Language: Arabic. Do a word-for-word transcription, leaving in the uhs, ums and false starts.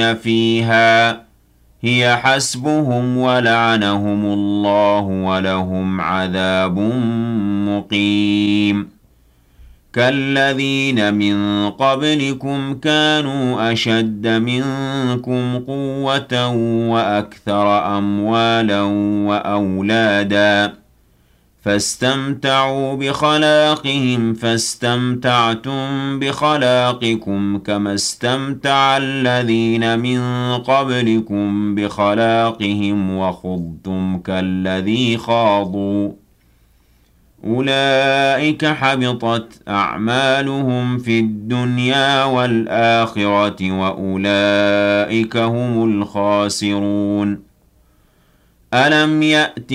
فيها هي حسبهم ولعنهم الله ولهم عذاب مقيم كالذين من قبلكم كانوا أشد منكم قوة وأكثر أموالا وأولادا فاستمتعوا بخلاقهم فاستمتعتم بخلاقكم كما استمتع الذين من قبلكم بخلاقهم وخضتم كالذي خاضوا أولئك حبطت أعمالهم في الدنيا والآخرة وأولئك هم الخاسرون ألم يأت